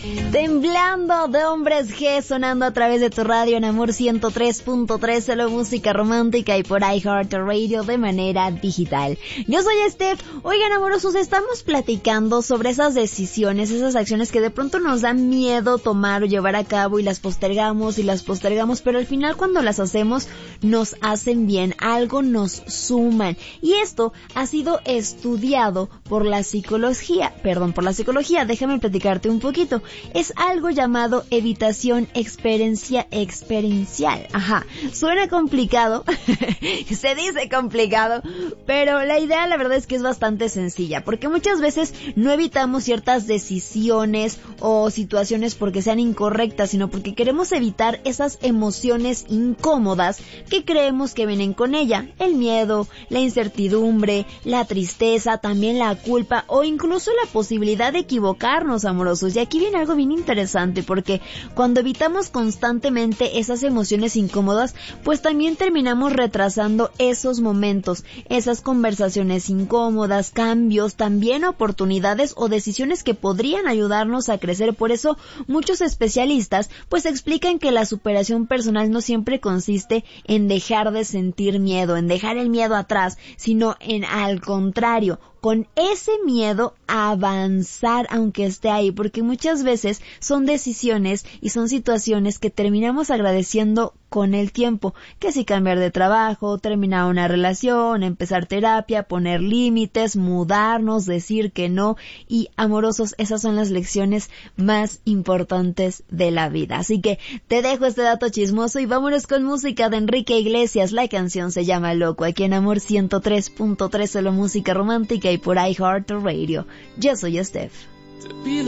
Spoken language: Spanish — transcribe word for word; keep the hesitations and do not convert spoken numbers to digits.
Temblando de Hombres G, sonando a través de tu radio en Amor ciento tres punto tres, solo música romántica y por iHeartRadio de manera digital. Yo soy Steph. Oigan, amorosos, estamos platicando sobre esas decisiones, esas acciones que de pronto nos dan miedo tomar o llevar a cabo y las postergamos y las postergamos, pero al final cuando las hacemos nos hacen bien, algo nos suman. Y esto ha sido estudiado por la psicología, perdón, por la psicología, déjame platicarte un poquito. Es algo llamado evitación experiencia experiencial. Ajá, suena complicado, se dice complicado, pero la idea la verdad es que es bastante sencilla, porque muchas veces no evitamos ciertas decisiones o situaciones porque sean incorrectas, sino porque queremos evitar esas emociones incómodas que creemos que vienen con ella. El miedo, la incertidumbre, la tristeza, también la culpa o incluso la posibilidad de equivocarnos, amorosos. Y aquí viene algo bien interesante, porque cuando evitamos constantemente esas emociones incómodas, pues también terminamos retrasando esos momentos, esas conversaciones incómodas, cambios, también oportunidades o decisiones que podrían ayudarnos a crecer. Por eso muchos especialistas pues explican que la superación personal no siempre consiste en dejar de sentir miedo, en dejar el miedo atrás, sino en al contrario, con ese miedo avanzar aunque esté ahí, porque muchas veces son decisiones y son situaciones que terminamos agradeciendo con el tiempo, que si cambiar de trabajo, terminar una relación, empezar terapia, poner límites, mudarnos, decir que no, y amorosos, esas son las lecciones más importantes de la vida. Así que te dejo este dato chismoso y vámonos con música de Enrique Iglesias. La canción se llama Loco, aquí en Amor ciento tres punto tres, solo música romántica y por iHeartRadio. Yo soy Steph.